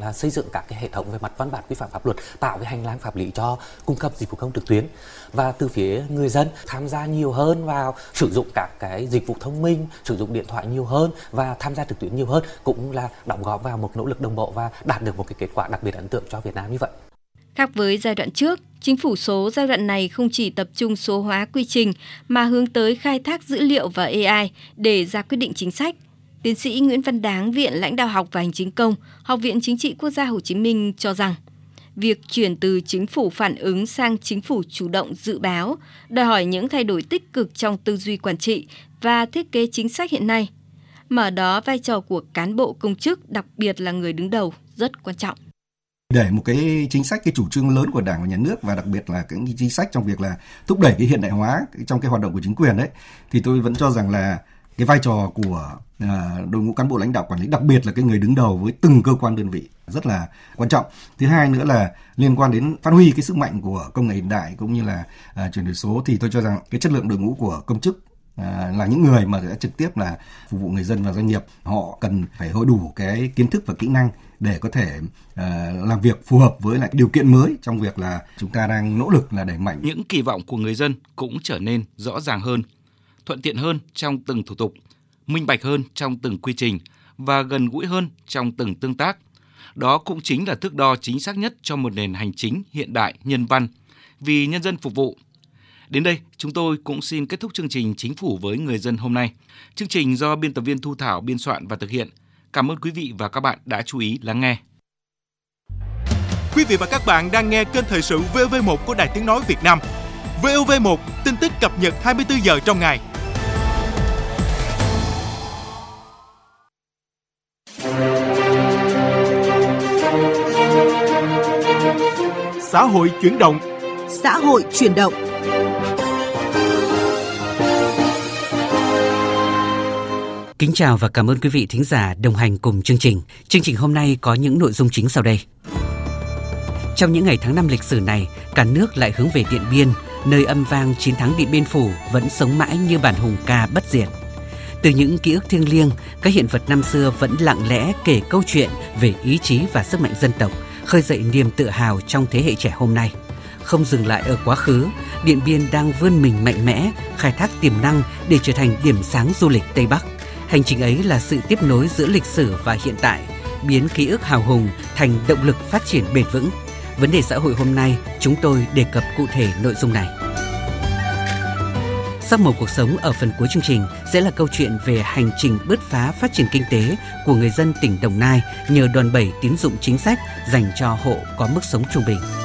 là xây dựng các cái hệ thống về mặt văn bản quy phạm pháp luật, tạo cái hành lang pháp lý cho cung cấp dịch vụ công trực tuyến. Và từ phía người dân tham gia nhiều hơn vào sử dụng các cái dịch vụ thông minh, sử dụng điện thoại nhiều hơn và tham gia trực tuyến nhiều hơn cũng là đóng góp vào một nỗ lực đồng bộ và đạt được một cái kết quả đặc biệt ấn tượng cho Việt Nam như vậy. Khác với giai đoạn trước, chính phủ số giai đoạn này không chỉ tập trung số hóa quy trình mà hướng tới khai thác dữ liệu và AI để ra quyết định chính sách. Tiến sĩ Nguyễn Văn Đáng, Viện Lãnh đạo học và Hành chính công, Học viện Chính trị Quốc gia Hồ Chí Minh cho rằng, việc chuyển từ chính phủ phản ứng sang chính phủ chủ động dự báo đòi hỏi những thay đổi tích cực trong tư duy quản trị và thiết kế chính sách hiện nay. Mà ở đó vai trò của cán bộ công chức, đặc biệt là người đứng đầu, rất quan trọng. Để một cái chính sách, cái chủ trương lớn của Đảng và Nhà nước và đặc biệt là cái chính sách trong việc là thúc đẩy cái hiện đại hóa trong cái hoạt động của chính quyền đấy, thì tôi vẫn cho rằng là cái vai trò của đội ngũ cán bộ lãnh đạo quản lý, đặc biệt là cái người đứng đầu với từng cơ quan đơn vị rất là quan trọng. Thứ hai nữa là liên quan đến phát huy cái sức mạnh của công nghệ hiện đại cũng như là chuyển đổi số, thì tôi cho rằng cái chất lượng đội ngũ của công chức là những người mà sẽ trực tiếp là phục vụ người dân và doanh nghiệp, họ cần phải hội đủ cái kiến thức và kỹ năng để có thể làm việc phù hợp với lại điều kiện mới trong việc là chúng ta đang nỗ lực là đẩy mạnh. Những kỳ vọng của người dân cũng trở nên rõ ràng hơn, thuận tiện hơn trong từng thủ tục, minh bạch hơn trong từng quy trình và gần gũi hơn trong từng tương tác. Đó cũng chính là thước đo chính xác nhất cho một nền hành chính hiện đại, nhân văn, vì nhân dân phục vụ. Đến đây, chúng tôi cũng xin kết thúc chương trình Chính phủ với người dân hôm nay. Chương trình do biên tập viên Thu Thảo biên soạn và thực hiện. Cảm ơn quý vị và các bạn đã chú ý lắng nghe. Quý vị và các bạn đang nghe kênh thời sự VOV1 của Đài Tiếng nói Việt Nam. VOV1, tin tức cập nhật 24 giờ trong ngày. Xã hội chuyển động. Xã hội chuyển động. Kính chào và cảm ơn quý vị thính giả đồng hành cùng chương trình. Chương trình hôm nay có những nội dung chính sau đây. Trong những ngày tháng năm lịch sử này, cả nước lại hướng về Điện Biên, nơi âm vang chiến thắng Điện Biên Phủ vẫn sống mãi như bản hùng ca bất diệt. Từ những ký ức thiêng liêng, các hiện vật năm xưa vẫn lặng lẽ kể câu chuyện về ý chí và sức mạnh dân tộc, khơi dậy niềm tự hào trong thế hệ trẻ hôm nay. Không dừng lại ở quá khứ, Điện Biên đang vươn mình mạnh mẽ, khai thác tiềm năng để trở thành điểm sáng du lịch Tây Bắc. Hành trình ấy là sự tiếp nối giữa lịch sử và hiện tại, biến ký ức hào hùng thành động lực phát triển bền vững. Vấn đề xã hội hôm nay, chúng tôi đề cập cụ thể nội dung này. Sắc màu cuộc sống ở phần cuối chương trình sẽ là câu chuyện về hành trình bứt phá phát triển kinh tế của người dân tỉnh Đồng Nai nhờ đòn bẩy tín dụng chính sách dành cho hộ có mức sống trung bình.